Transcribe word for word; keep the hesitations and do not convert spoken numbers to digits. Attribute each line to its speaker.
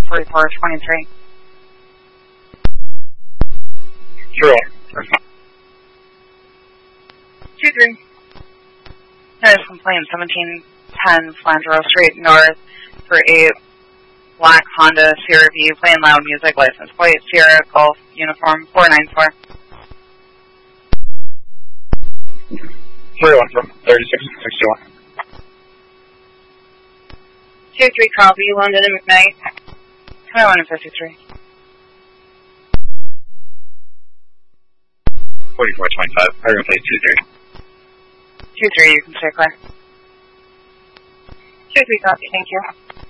Speaker 1: forty-four twenty-three.
Speaker 2: Sure.
Speaker 1: Two three. That is complaint seventeen ten Flandreau Street North for a black Honda C R V playing loud music, license plate Sierra Golf Uniform four nine four.
Speaker 2: three one from thirty-six sixty-one.
Speaker 1: two three copy, London and McKnight. twenty-one and fifty-three.
Speaker 2: forty-four twenty-five. I'm going to play two three.
Speaker 1: two three, you can stay clear. two three copy, thank you.